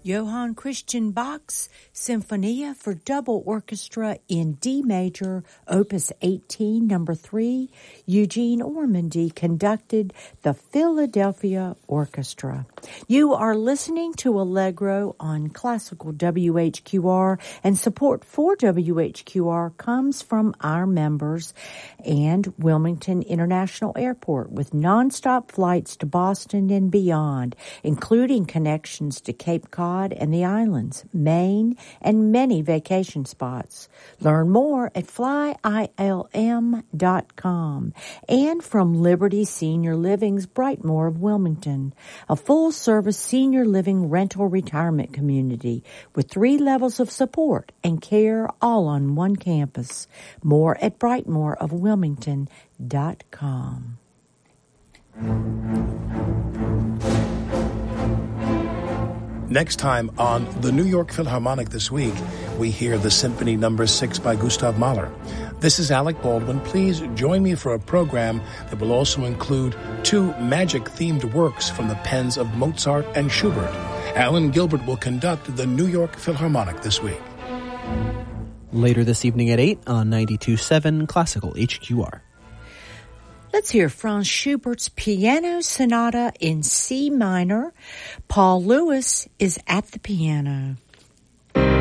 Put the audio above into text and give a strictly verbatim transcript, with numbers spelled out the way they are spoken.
Johann Christian Bach's Sinfonia for Double Orchestra in D major, Opus eighteen, number three, Eugene Ormandy conducted the Philadelphia Orchestra. You are listening to Allegro on Classical W H Q R, and support for W H Q R comes from our members and Wilmington International Airport, with nonstop flights to Boston and beyond, including connections to Cape Cod and the islands, Maine, and many vacation spots. Learn more at fly I L M dot com. And from Liberty Senior Living's Brightmoor of Wilmington, a full-service senior living rental retirement community with three levels of support and care all on one campus. More at brightmoor of wilmington dot com. Next time on the New York Philharmonic This Week, we hear the Symphony Number six by Gustav Mahler. This is Alec Baldwin. Please join me for a program that will also include two magic-themed works from the pens of Mozart and Schubert. Alan Gilbert will conduct the New York Philharmonic This Week. Later this evening at eight on ninety-two point seven Classical H Q R. Let's hear Franz Schubert's Piano Sonata in C minor. Paul Lewis is at the piano.